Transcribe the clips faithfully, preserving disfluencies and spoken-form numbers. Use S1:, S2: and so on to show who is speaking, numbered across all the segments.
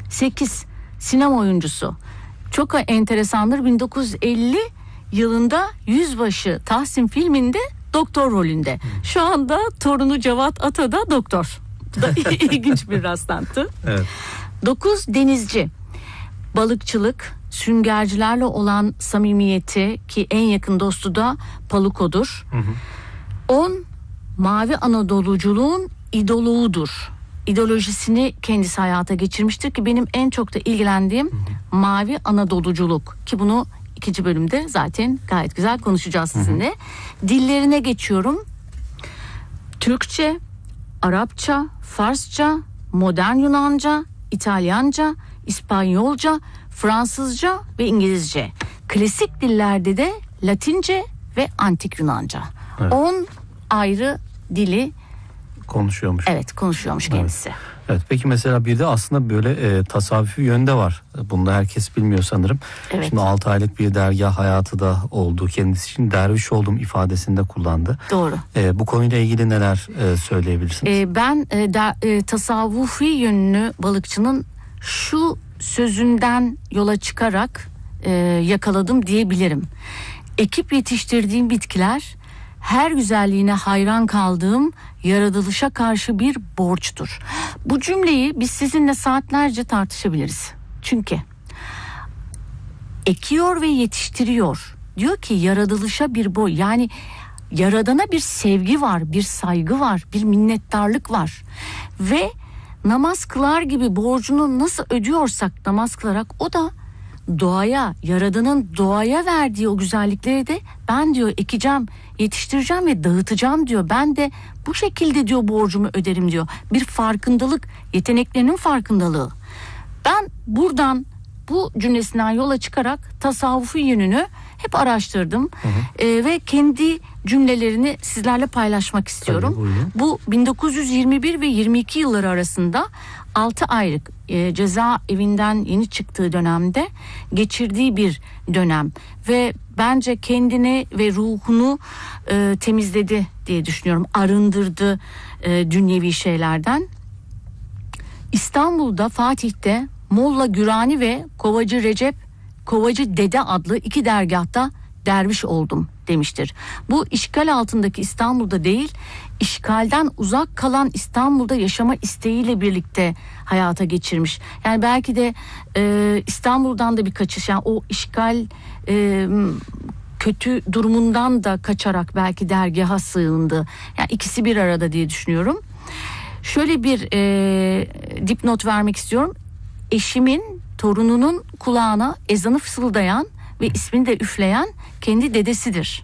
S1: sekiz sinema oyuncusu. Çok enteresandır, bin dokuz yüz elli yılında Yüzbaşı Tahsin filminde doktor rolünde. Şu anda torunu Cevat Ata da doktor. Bu da ilginç bir rastlantı.
S2: Evet.
S1: dokuz denizci. Balıkçılık, süngercilerle olan samimiyeti, ki en yakın dostu da Paluko'dur. on Mavi Anadoluculuğun idoluğudur. İdeolojisini kendisi hayata geçirmiştir ki benim en çok da ilgilendiğim hı hı. Mavi Anadoluculuk, ki bunu ikinci bölümde zaten gayet güzel konuşacağız sizinle. Hı hı. Dillerine geçiyorum. Türkçe, Arapça, Farsça, modern Yunanca, İtalyanca, İspanyolca, Fransızca ve İngilizce. Klasik dillerde de Latince ve Antik Yunanca. on evet. ayrı dili
S2: konuşuyormuş.
S1: Evet, konuşuyormuş kendisi.
S2: Evet. Evet, peki mesela bir de aslında böyle e, tasavvufi yönde var. Bunu da herkes bilmiyor sanırım. Evet. Şimdi altı aylık bir dergah hayatı da oldu. Kendisi için derviş oldum ifadesini de kullandı.
S1: Doğru.
S2: E, bu konuyla ilgili neler e, söyleyebilirsiniz?
S1: E, ben e, da, e, tasavvufi yönünü balıkçının şu sözünden yola çıkarak e, yakaladım diyebilirim. Ekip yetiştirdiğim bitkiler her güzelliğine hayran kaldığım yaratılışa karşı bir borçtur. Bu cümleyi biz sizinle saatlerce tartışabiliriz. Çünkü ekiyor ve yetiştiriyor. Diyor ki yaratılışa bir borç. Yani yaradana bir sevgi var, bir saygı var, bir minnettarlık var. Ve namaz kılar gibi borcunu nasıl ödüyorsak namaz kılarak, o da doğaya, yaradanın doğaya verdiği o güzellikleri de ben diyor ekeceğim, yetiştireceğim ve dağıtacağım diyor. Ben de bu şekilde diyor borcumu öderim diyor. Bir farkındalık, yeteneklerinin farkındalığı. Ben buradan, bu cümlesinden yola çıkarak tasavvufi yönünü hep araştırdım. Hı hı. E, ve kendi cümlelerini sizlerle paylaşmak istiyorum. Tabii, bu bin dokuz yüz yirmi bir ve yirmi iki yılları arasında altı aylık e, cezaevinden yeni çıktığı dönemde geçirdiği bir dönem ve bence kendini ve ruhunu e, temizledi diye düşünüyorum. Arındırdı e, dünyevi şeylerden. İstanbul'da, Fatih'te Molla Gürani ve Kovacı Recep, Kovacı Dede adlı iki dergahta derviş oldum demiştir. Bu işgal altındaki İstanbul'da değil, işgalden uzak kalan İstanbul'da yaşama isteğiyle birlikte hayata geçirmiş. Yani belki de e, İstanbul'dan da bir kaçış, yani o işgal e, kötü durumundan da kaçarak belki dergaha sığındı. Yani ikisi bir arada diye düşünüyorum. Şöyle bir e, dipnot vermek istiyorum. Eşimin torununun kulağına ezanı fısıldayan ve ismini de üfleyen kendi dedesidir.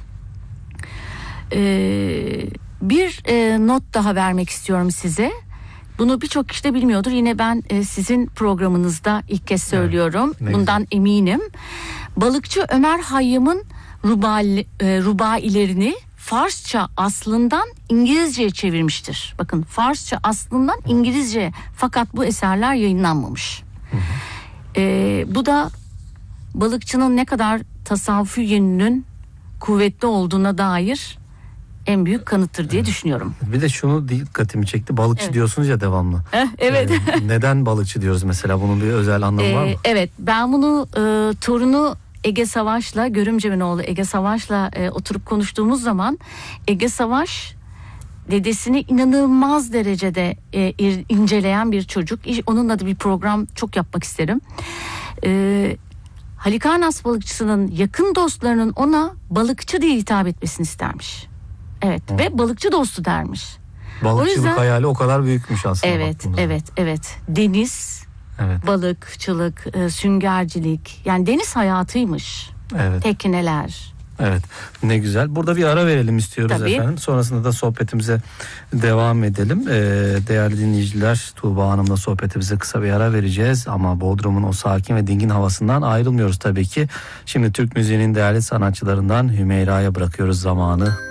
S1: Ee, bir e, not daha vermek istiyorum size. Bunu birçok kişi de bilmiyordur. Yine ben e, sizin programınızda ilk kez söylüyorum. Evet, bundan güzel. Eminim. Balıkçı Ömer Hayyam'ın rubai, e, rubailerini Farsça aslından İngilizceye çevirmiştir. Bakın, Farsça aslından İngilizce, fakat bu eserler yayınlanmamış. Hı hı. E, bu da balıkçının ne kadar tasavvufi yönünün kuvvetli olduğuna dair en büyük kanıttır diye evet. düşünüyorum.
S2: Bir de şunu dikkatimi çekti. Balıkçı evet. diyorsunuz ya devamlı.
S1: Eh, evet.
S2: Ee, neden balıkçı diyoruz mesela? Bunun bir özel anlamı ee, var mı?
S1: Evet. Ben bunu e, torunu Ege Savaş'la, görümcemin oğlu Ege Savaş'la e, oturup konuştuğumuz zaman, Ege Savaş dedesini inanılmaz derecede e, inceleyen bir çocuk. Onunla da bir program çok yapmak isterim. Eee Halikarnas balıkçısının yakın dostlarının ona balıkçı diye hitap etmesini istermiş. Evet. Hı. Ve balıkçı dostu dermiş.
S2: Balıkçılık o yüzden, hayali o kadar büyükmüş aslında.
S1: Evet, baktığımızda. evet, evet. Deniz, evet. balıkçılık, e, süngercilik, yani deniz hayatıymış. Evet. Tekneler.
S2: Evet, ne güzel. Burada bir ara verelim istiyoruz Tabii. efendim. Sonrasında da sohbetimize devam edelim. Ee, değerli dinleyiciler, Tuğba Hanım'la sohbetimize kısa bir ara vereceğiz. Ama Bodrum'un o sakin ve dingin havasından ayrılmıyoruz tabii ki. Şimdi Türk müziğinin değerli sanatçılarından Hümeyra'ya bırakıyoruz zamanı.